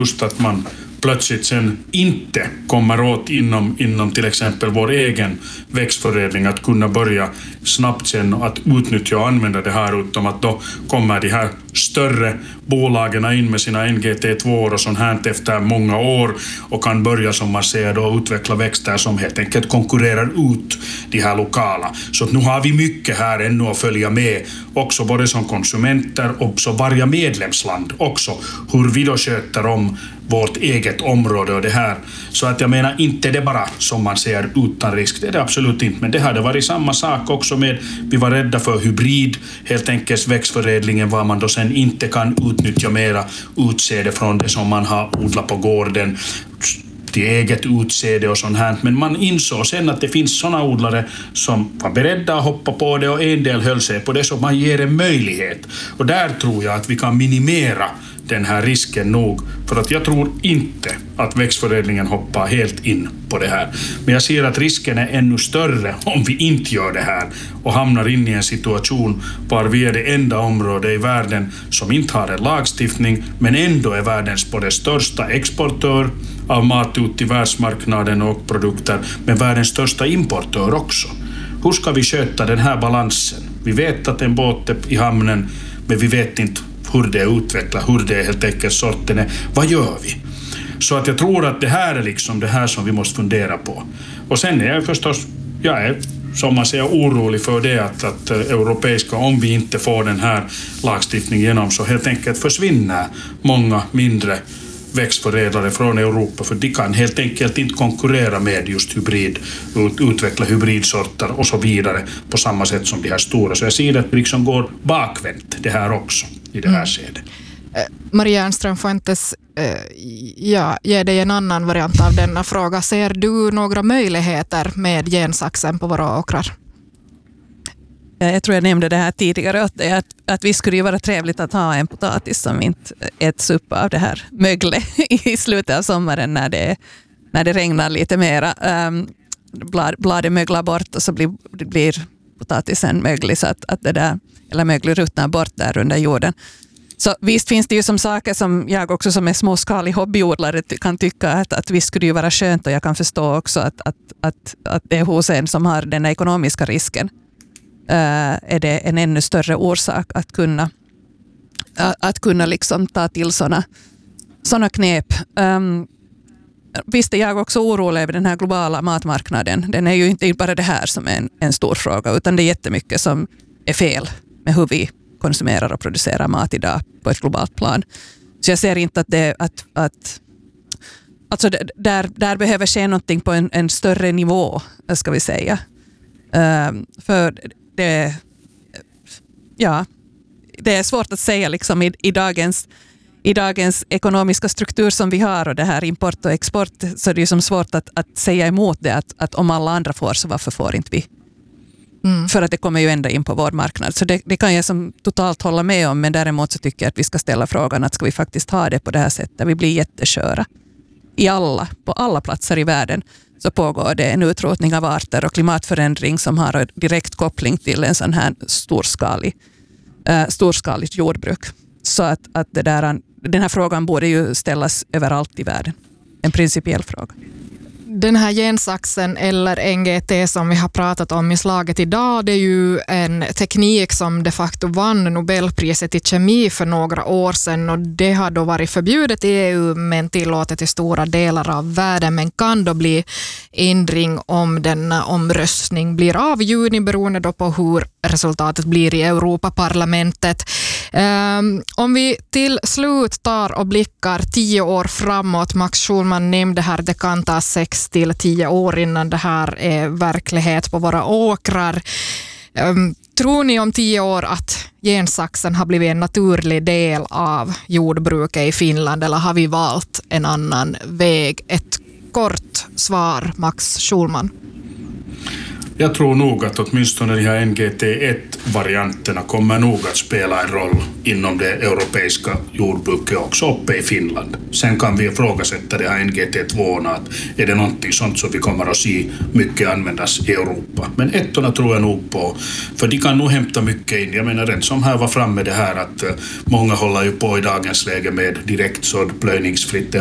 just att man plötsligt sen inte kommer åt inom till exempel vår egen växtförädling att kunna börja snabbt sen att utnyttja och använda det här, utom att då kommer de här större bolagen in med sina NGT2 och sånt här efter många år och kan börja, som man ser då, utveckla växter som helt enkelt konkurrerar ut de här lokala. Så nu har vi mycket här ännu att följa med, också både som konsumenter och så varje medlemsland också, hur vi då sköter om vårt eget område och det här. Så att jag menar, inte det bara som man ser utan risk, det är det absolut inte. Men det hade varit samma sak också med, vi var rädda för hybrid, helt enkelt växtförädlingen, var man då sen inte kan utnyttja mera utsäde från det som man har odlat på gården till eget utsäde och sånt här. Men man insåg sen att det finns såna odlare som var beredda att hoppa på det och en del höll sig på det, så man ger en möjlighet. Och där tror jag att vi kan minimera den här risken nog, för att jag tror inte att växtförädlingen hoppar helt in på det här. Men jag ser att risken är ännu större om vi inte gör det här och hamnar in i en situation var vi är det enda område i världen som inte har en lagstiftning men ändå är världens både största exportör av mat ut till världsmarknaden och produkter, men världens största importör också. Hur ska vi sköta den här balansen? Vi vet att en båt är i hamnen, men vi vet inte hur det är utvecklat, hur det är helt enkelt sorten är. Vad gör vi? Så att jag tror att det här är liksom det här som vi måste fundera på. Och sen är jag förstås, jag är som man säger orolig för det att europeiska, om vi inte får den här lagstiftningen igenom, så helt enkelt försvinner många mindre växtförädlare från Europa, för de kan helt enkelt inte konkurrera med just utveckla hybridsorter och så vidare på samma sätt som de här stora. Så jag ser att det liksom går bakvänt det här också i det här skedet. Maria Ernström Fuentes, ger dig en annan variant av denna fråga. Ser du några möjligheter med gensaxen på våra åkrar? Jag tror jag nämnde det här tidigare, att vi skulle ju vara trevligt att ha en potatis som inte äts upp av det här möglet i slutet av sommaren när det regnar lite mera. Bladet möglar bort och så blir potatisen möglig, så att det där, eller möglig ruttnar bort där under jorden. Så visst finns det ju som saker som jag också som är småskalig hobbyodlare kan tycka att visst skulle ju vara skönt, och jag kan förstå också att det är hos en som har den ekonomiska risken är det en ännu större orsak att kunna liksom ta till såna knep. Visst är jag också orolig över den här globala matmarknaden. Den är ju inte bara det här som är en stor fråga, utan det är jättemycket som är fel med hur vi konsumerar och producerar mat idag på ett globalt plan. Så jag ser inte att alltså där behöver ske någonting på en större nivå, ska vi säga. För det är svårt att säga liksom i dagens ekonomiska struktur som vi har, och det här import och export, så är det ju som svårt att säga emot det, att om alla andra får, så varför får inte vi? För att det kommer ju ända in på vår marknad. Så det kan jag som totalt hålla med om, men däremot så tycker jag att vi ska ställa frågan att ska vi faktiskt ha det på det här sättet? Vi blir jättesköra. På alla platser i världen så pågår det en utrotning av arter och klimatförändring som har en direkt koppling till en sån här storskaligt jordbruk. Så att den här frågan borde ju ställas överallt i världen. En principiell fråga. Den här gensaxen eller NGT som vi har pratat om i slaget idag, det är ju en teknik som de facto vann Nobelpriset i kemi för några år sedan, och det har då varit förbjudet i EU men tillåtet i stora delar av världen, men kan då bli ändring om denna omröstning blir av juni, beroende då på hur resultatet blir i Europaparlamentet. Om vi till slut tar och blickar 10 år framåt, Max Schulman nämnde här, det kan ta 6 till 10 år innan det här är verklighet på våra åkrar. Tror ni om 10 år att gensaxen har blivit en naturlig del av jordbruket i Finland, eller har vi valt en annan väg? Ett kort svar, Max Schulman. Jag tror nog att åtminstone de här NGT1-varianterna kommer nog att spela en roll inom det europeiska jordbruket också uppe i Finland. Sen kan vi ifrågasätta det här NGT2, att är det någonting sånt som vi kommer att se mycket användas i Europa. Men ettorna tror jag nog på, för de kan nog hämta mycket in. Jag menar, den som här var framme det här att många håller ju på i dagens läge med direktsådd, plöjningsfritt.